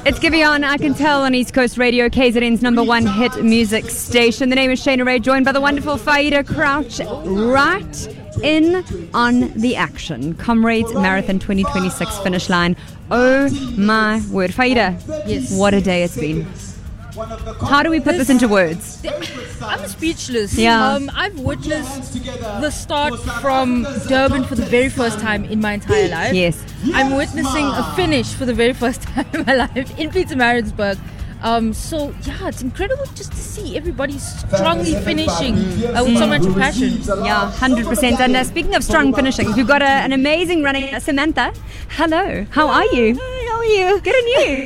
It's Giveon, I can tell, on East Coast Radio, KZN's #1 hit music station. The name is Shayna Ray, joined by the wonderful Faida Crouch, right in on the action. Comrades Marathon 2026 finish line. Oh my word. Faida, yes. What a day it's been. How do we put this into words? I'm speechless. Yeah. I've witnessed the start from Durban for the very first time in my entire life. Yes. I'm witnessing a finish for the very first time in my life in Pietermaritzburg. So, yeah, it's incredible just to see everybody strongly finishing with so much passion. Yeah, 100%. And speaking of strong finishings, we've got an amazing running Samantha. Hello. How are you? Hi, how are you? Good on you.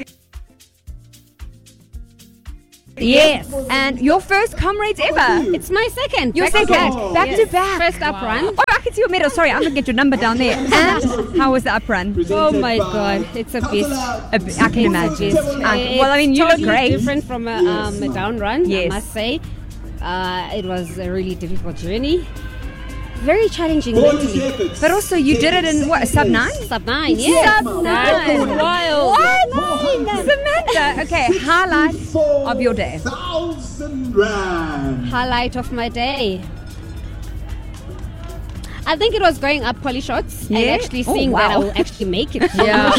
Yes, and your first Comrades ever. It's my second. Your second, back to back. First up run. Oh, I can see your medal. Sorry, I'm going to get your number down there. And how was the up run? Oh my God, it's a beast. I can imagine. Well, I mean, you totally look great. Different from a down run, Yes. I must say. It was a really difficult journey. Very challenging mentally. But also, you did it in what, sub 9? Sub 9, yeah. Sub 9. Wild. What? Samantha, okay, highlight of your day. Highlight of my day. I think it was going up poly shots and actually seeing that I will actually make it. Yeah.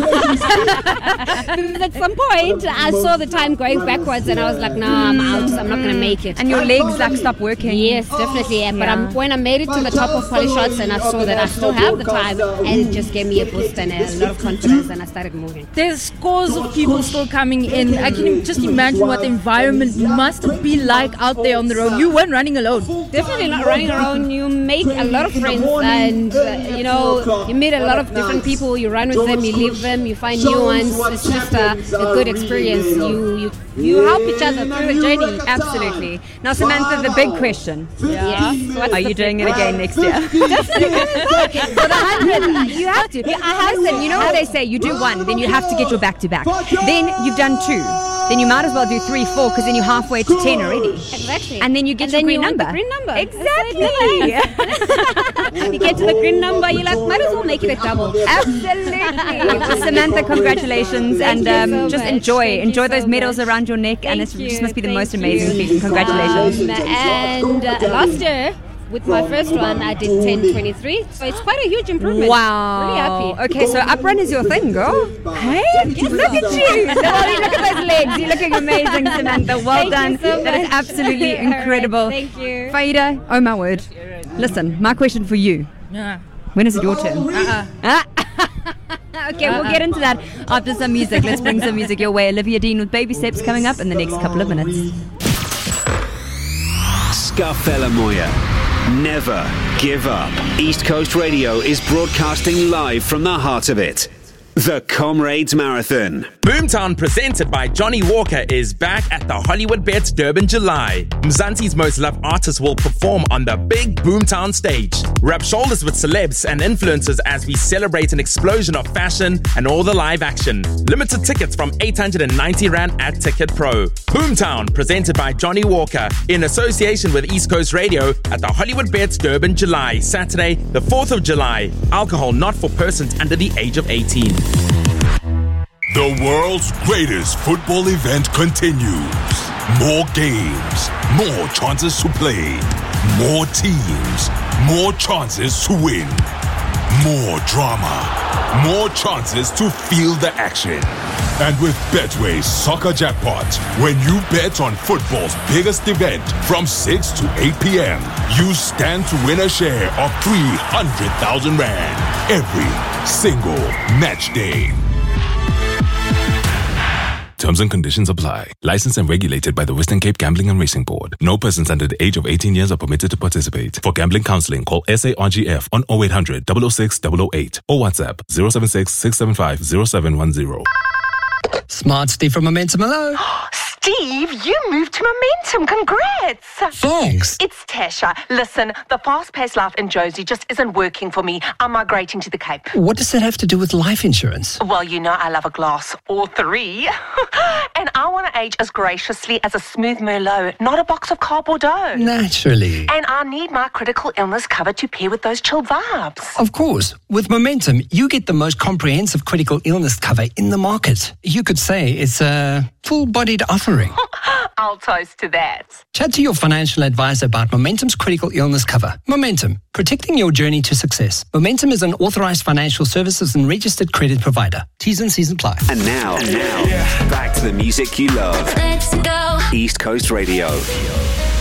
At some point, I saw the time going backwards and I was like, nah, I'm out. I'm not going to make it. And your legs like stopped working. Yes, definitely. But when I made it to the top of poly shots and I saw that I still have the time, and it just gave me a boost and a lot of confidence, and I started moving. There's scores of people still coming in. I can just imagine what the environment must be like out there on the road. You weren't running alone. Definitely not running alone. You make a lot of friends and, you meet a lot of different people. You run with them, you leave them, you find new ones. It's just a good experience. You help each other through the journey. Absolutely. Now, Samantha, the big question. Yeah. Are you doing it again next year? Definitely. For the 100, you have to. I have said, you know how they say you do one, then you have to get your back-to-back. Then you've done 2. Then you might as well do 3, 4, because then you're halfway to 10 already. Exactly. And then you get your green number. The green number. Exactly. You get to the green number, you're like, might as well make it a double. Absolutely. Samantha, congratulations. Thank and you so just much. enjoy Thank you those so medals much. around your neck. And it just must be the most amazing feeling. Congratulations. And last year, with my first one, I did 10:23. So it's quite a huge improvement. Wow. Really happy. Okay, so uprun is your thing, girl. Hey, look at you. Look at those legs. You're looking amazing, Samantha. Well done. Thank you so That is much. absolutely incredible. All right, thank you. Faida, oh my word. Listen, my question for you. Yeah. When is it your turn? Okay, we'll get into that after some music. Let's bring some music your way. Olivia Dean with Baby Steps coming up in the next couple of minutes. Scarfella Moya. Never give up. East Coast Radio is broadcasting live from the heart of it. The Comrades Marathon. Boomtown, presented by Johnny Walker, is back at the Hollywood Bets Durban July. Mzansi's most loved artists will perform on the big Boomtown stage. Rub shoulders with celebs and influencers as we celebrate an explosion of fashion and all the live action. Limited tickets from 890 Rand at Ticket Pro. Boomtown, presented by Johnny Walker, in association with East Coast Radio at the Hollywood Bets Durban July, Saturday, the 4th of July. Alcohol not for persons under the age of 18. The world's greatest football event continues. More games, more chances to play, more teams, more chances to win, more drama, more chances to feel the action. And with Betway's Soccer Jackpot, when you bet on football's biggest event from 6 to 8 p.m., you stand to win a share of 300,000 Rand every single match day. Terms and conditions apply. Licensed and regulated by the Western Cape Gambling and Racing Board. No persons under the age of 18 years are permitted to participate. For gambling counseling, call SARGF on 0800 006 008 or WhatsApp 076 675 0710. Smart Steve from Momentum. Hello. Steve, you moved to Momentum. Congrats. Thanks. It's Tasha. Listen, the fast-paced life in Josie just isn't working for me. I'm migrating to the Cape. What does that have to do with life insurance? Well, you know I love a glass or 3. And I want to age as graciously as a smooth Merlot, not a box of cardboard dough. Naturally. And I need my critical illness cover to pair with those chilled vibes. Of course. With Momentum, you get the most comprehensive critical illness cover in the market. You could say it's a full-bodied offering. I'll toast to that. Chat to your financial advisor about Momentum's critical illness cover. Momentum, protecting your journey to success. Momentum is an authorized financial services and registered credit provider. T's and C's apply. And now, back to the music you love. Let's go. East Coast Radio.